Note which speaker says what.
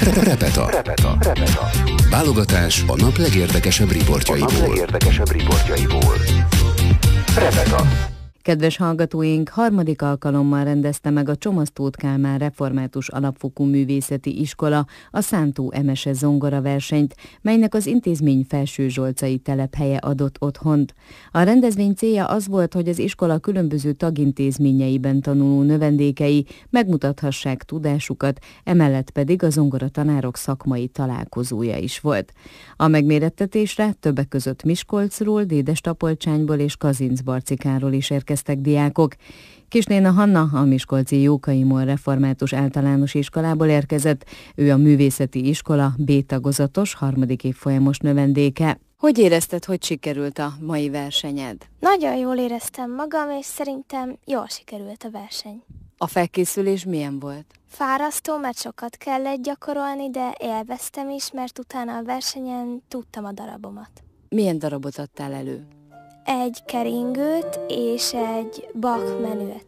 Speaker 1: Repeta. Válogatás a nap legérdekesebb riportjaiból. Repeta.
Speaker 2: Kedves hallgatóink, harmadik alkalommal rendezte meg a Csomasztóth Kálmán Református Alapfokú Művészeti Iskola a Szántó Emese zongora versenyt, melynek az intézmény felsőzsolcai telephelye adott otthont. A rendezvény célja az volt, hogy az iskola különböző tagintézményeiben tanuló növendékei megmutathassák tudásukat, emellett pedig a zongoratanárok szakmai találkozója is volt. A megmérettetésre többek között Miskolcról, Dédestapolcsányból és Kazincbarcikáról is érkeztek diákok. Kisnéna Hanna a miskolci Jókai Moll Református Általános Iskolából érkezett, ő a művészeti iskola B tagozatos harmadik évfolyamos növendéke. Hogy érezted, hogy sikerült a mai versenyed?
Speaker 3: Nagyon jól éreztem magam, és szerintem jól sikerült a verseny.
Speaker 2: A felkészülés milyen volt?
Speaker 3: Fárasztó, mert sokat kellett gyakorolni, de élveztem is, mert utána a versenyen tudtam a darabomat.
Speaker 2: Milyen darabot adtál elő?
Speaker 3: Egy keringőt és egy Bach menüt.